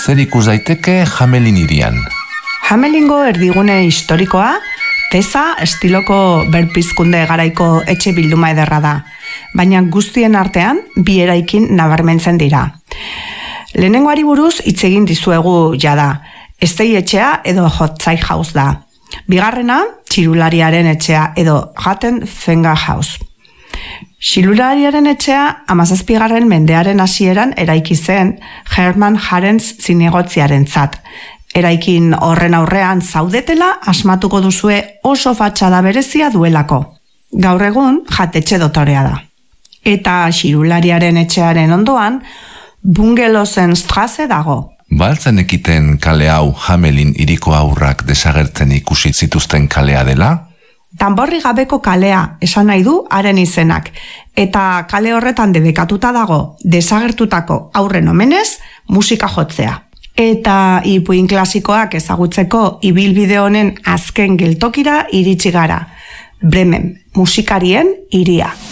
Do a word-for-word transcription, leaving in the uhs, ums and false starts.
zer ikus daiteke Hamelin hirian? Hamelingo erdigune historikoa, Teza estiloko berpizkunde garaiko etxe bilduma ederra da, baina guztien artean bi eraikin nabarmentzen dira. Lehenengoari buruz hitz egin dizuegu jada, Estei etxea edo Hotzai House da. Bigarrena, Txirulariaren etxea edo Gaten Fenga House. Txirulariaren etxea hamazazpigarren mendearen hasieran eraiki zen Hermann Harens zinegotziaren zat. Eraikin horren aurrean zaudetela asmatuko duzue oso fatxada berezia duelako. Gaur egun jatetxe dotorea da. Eta Txirulariaren etxearen ondoan Bungelosen Straße dago. Baltzen ekiten kale hau Hamelin hiriko aurrak desagertzen ikusi zituzten kalea dela? Danborri gabeko kalea esan nahi du haren izenak, eta kale horretan debekatuta dago desagertutako aurren omenez musika jotzea. Eta ipuin klasikoak ezagutzeko ibilbide honen azken geltokira iritsi gara, Bremen, musikarien hiria.